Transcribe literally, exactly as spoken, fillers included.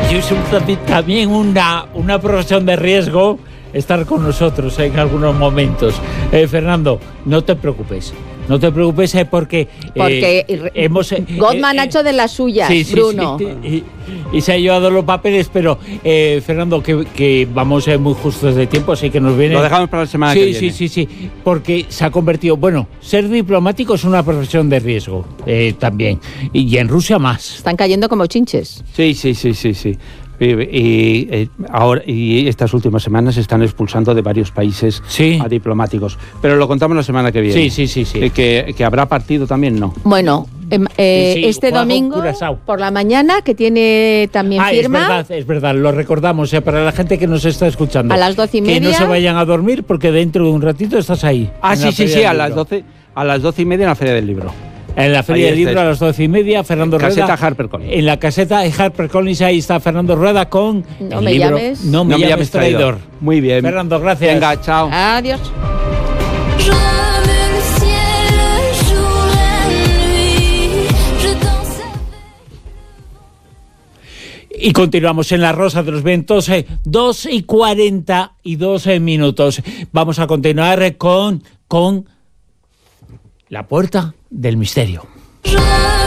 Y es un, también una, una profesión de riesgo estar con nosotros en algunos momentos. Eh, Fernando, no te preocupes. No te preocupes eh, porque, porque eh, hemos... Eh, Goldman eh, ha hecho de las suyas, sí, sí, Bruno. Sí, y, y se ha llevado los papeles, pero, eh, Fernando, que, que vamos eh, muy justos de tiempo, así que nos viene... Lo dejamos para la semana sí, que viene. Sí, sí, sí, sí, porque se ha convertido... Bueno, ser diplomático es una profesión de riesgo eh, también, y, y en Rusia más. Están cayendo como chinches. Sí, sí, sí, sí, sí. Y, y, y, ahora, y estas últimas semanas se están expulsando de varios países sí. a diplomáticos. Pero lo contamos la semana que viene. Sí, sí, sí. sí. Que, que habrá partido también, ¿no? Bueno, eh, eh, sí, sí, este domingo Curazao. por la mañana, que tiene también ah, firma. Es verdad, es verdad, lo recordamos eh, para la gente que nos está escuchando. A las doce y media. Que no se vayan a dormir porque dentro de un ratito estás ahí. Ah, sí, sí, sí, a las, doce, a las doce y media en la Feria del Libro. En la Feria del Libro a las doce y media, Fernando caseta Rueda. HarperCollins. En la caseta de HarperCollins, ahí está Fernando Rueda con No el me libro llames. No me, no me llames, llames traidor. traidor. Muy bien. Fernando, gracias. Venga, chao. Adiós. Y continuamos en La Rosa de los Vientos, eh, dos y cuarenta y dos eh, minutos. Vamos a continuar eh, con, con La Puerta del Misterio.